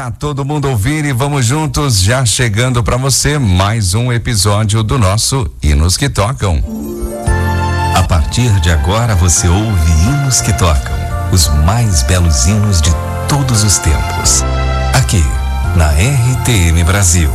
Pra todo mundo ouvir e vamos juntos, já chegando pra você mais um episódio do nosso Hinos que Tocam. A partir de agora você ouve Hinos que Tocam, os mais belos hinos de todos os tempos, aqui na RTM Brasil.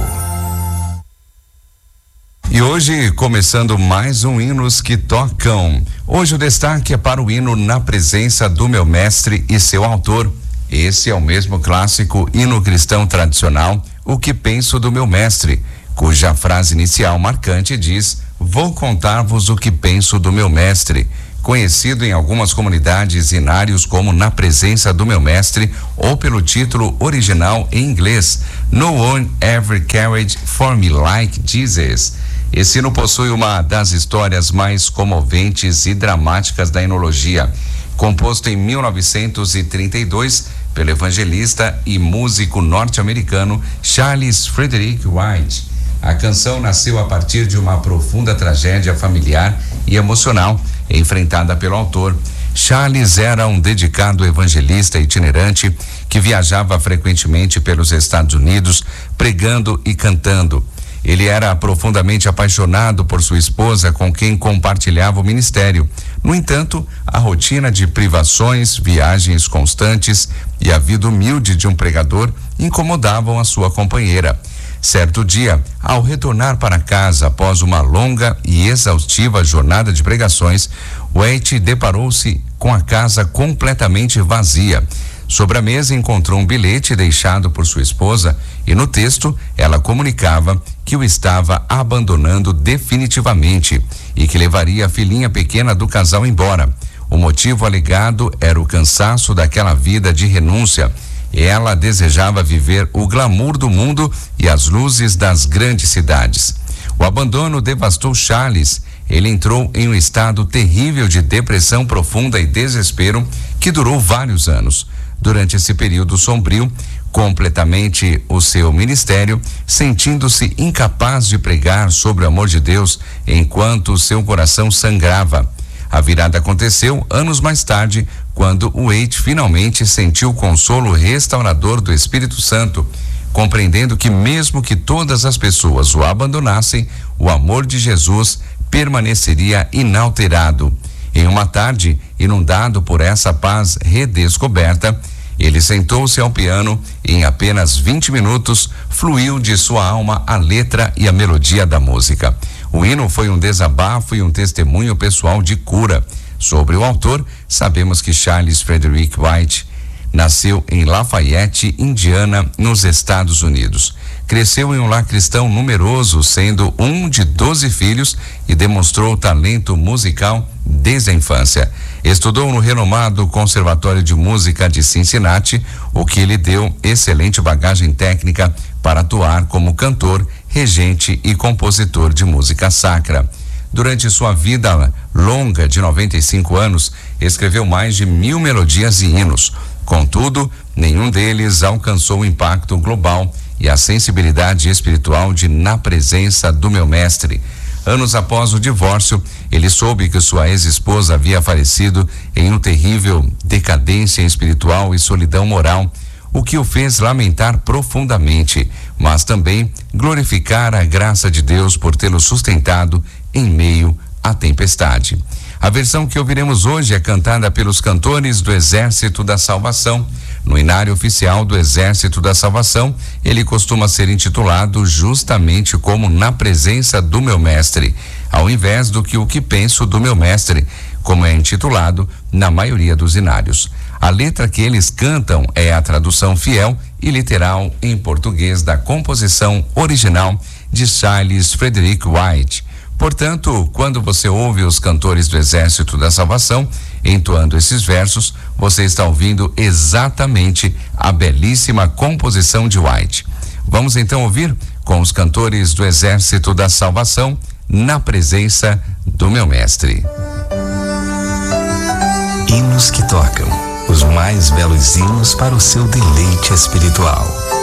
E hoje, começando mais um Hinos que Tocam. Hoje o destaque é para o hino Na Presença do Meu Mestre e seu autor. Esse é o mesmo clássico hino cristão tradicional, O que Penso do Meu Mestre, cuja frase inicial marcante diz: vou contar-vos o que penso do meu mestre, conhecido em algumas comunidades hinários como Na Presença do Meu Mestre, ou pelo título original em inglês, No One Ever Carried for Me Like Jesus. Esse hino possui uma das histórias mais comoventes e dramáticas da hinologia. Composto em 1932 pelo evangelista e músico norte-americano Charles Frederick White. A canção nasceu a partir de uma profunda tragédia familiar e emocional enfrentada pelo autor. Charles era um dedicado evangelista itinerante que viajava frequentemente pelos Estados Unidos, pregando e cantando. Ele era profundamente apaixonado por sua esposa, com quem compartilhava o ministério. No entanto, a rotina de privações, viagens constantes e a vida humilde de um pregador incomodavam a sua companheira. Certo dia, ao retornar para casa após uma longa e exaustiva jornada de pregações, White deparou-se com a casa completamente vazia. Sobre a mesa encontrou um bilhete deixado por sua esposa e no texto ela comunicava que o estava abandonando definitivamente e que levaria a filhinha pequena do casal embora. O motivo alegado era o cansaço daquela vida de renúncia. Ela desejava viver o glamour do mundo e as luzes das grandes cidades. O abandono devastou Charles. Ele entrou em um estado terrível de depressão profunda e desespero que durou vários anos. Durante esse período sombrio, completamente o seu ministério, sentindo-se incapaz de pregar sobre o amor de Deus enquanto seu coração sangrava. A virada aconteceu anos mais tarde, quando White finalmente sentiu o consolo restaurador do Espírito Santo, compreendendo que mesmo que todas as pessoas o abandonassem, o amor de Jesus permaneceria inalterado. Em uma tarde, inundado por essa paz redescoberta, ele sentou-se ao piano e em apenas 20 minutos fluiu de sua alma a letra e a melodia da música. O hino foi um desabafo e um testemunho pessoal de cura. Sobre o autor, sabemos que Charles Frederick White nasceu em Lafayette, Indiana, nos Estados Unidos. Cresceu em um lar cristão numeroso, sendo um de 12 filhos, e demonstrou talento musical desde a infância. Estudou no renomado Conservatório de Música de Cincinnati, o que lhe deu excelente bagagem técnica para atuar como cantor, regente e compositor de música sacra. Durante sua vida longa de 95 anos, escreveu mais de 1000 melodias e hinos. Contudo, nenhum deles alcançou o impacto global e a sensibilidade espiritual de Na Presença do Meu Mestre. Anos após o divórcio, ele soube que sua ex-esposa havia falecido em uma terrível decadência espiritual e solidão moral, o que o fez lamentar profundamente, mas também glorificar a graça de Deus por tê-lo sustentado em meio à tempestade. A versão que ouviremos hoje é cantada pelos cantores do Exército da Salvação. No inário oficial do Exército da Salvação, ele costuma ser intitulado justamente como Na Presença do Meu Mestre, ao invés do que O que Penso do Meu Mestre, como é intitulado na maioria dos inários. A letra que eles cantam é a tradução fiel e literal em português da composição original de Charles Frederick White. Portanto, quando você ouve os cantores do Exército da Salvação entoando esses versos, você está ouvindo exatamente a belíssima composição de White. Vamos então ouvir com os cantores do Exército da Salvação, Na Presença do Meu Mestre. Hinos que Tocam, os mais belos hinos para o seu deleite espiritual.